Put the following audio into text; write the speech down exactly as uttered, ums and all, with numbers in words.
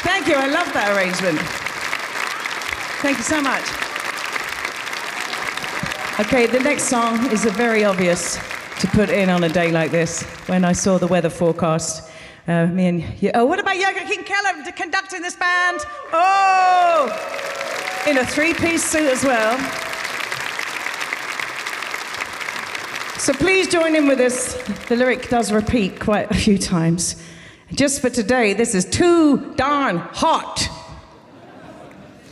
Thank you, I love that arrangement. Thank you so much. Okay, the next song is a very obvious to put in on a day like this. When I saw the weather forecast, uh, me and you, oh, what about Joachim Keller conducting this band? Oh, in a three-piece suit as well. So please join in with us. The lyric does repeat quite a few times. Just for today, this is Too Darn Hot.